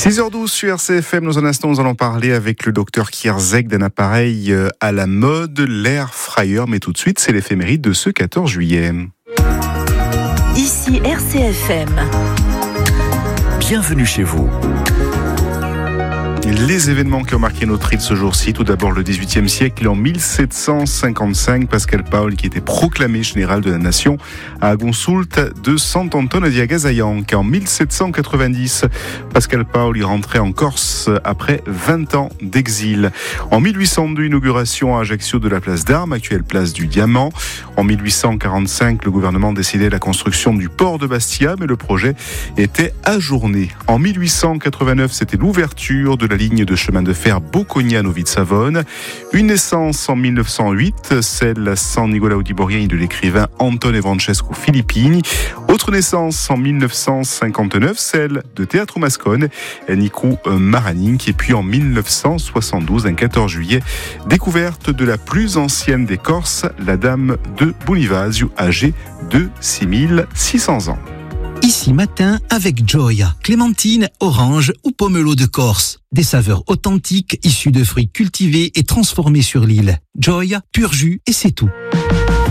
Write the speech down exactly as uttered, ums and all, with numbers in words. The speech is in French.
six heures douze sur R C F M, dans un instant nous allons parler avec le docteur Kierzek d'un appareil à la mode, l'air fryer, mais tout de suite c'est l'éphéméride de ce quatorze juillet. Ici R C F M. Bienvenue chez vous. Les événements qui ont marqué notre île ce jour-ci, tout d'abord le dix-huitième siècle, en mille sept cent cinquante-cinq, Pascal Paul qui était proclamé général de la nation à Gonsoult de Sant'Antone di Agasayank. En mille sept cent quatre-vingt-dix, Pascal Paul y rentrait en Corse après vingt ans d'exil. En mille huit cent deux, inauguration à Ajaccio de la place d'Armes, actuelle place du Diamant. En mille huit cent quarante-cinq, le gouvernement décidait la construction du port de Bastia, mais le projet était ajourné. En mille huit cent quatre-vingt-neuf, c'était l'ouverture de la ligne de chemin de fer Boccogna-Novi-Savone. Une naissance en mille neuf cent huit, celle San Nicolao di Borriani de l'écrivain Antone Francesco Filippini. Autre naissance en mille neuf cent cinquante-neuf, celle de Teatro Mascone, Nico Maraninck. Et puis en mille neuf cent soixante-douze, un quatorze juillet, découverte de la plus ancienne des Corses, la dame de Bonivasio, âgée de six mille six cents ans. Ici matin avec Gioia, clémentine, orange ou pomelo de Corse. Des saveurs authentiques issues de fruits cultivés et transformés sur l'île. Gioia, pur jus et c'est tout.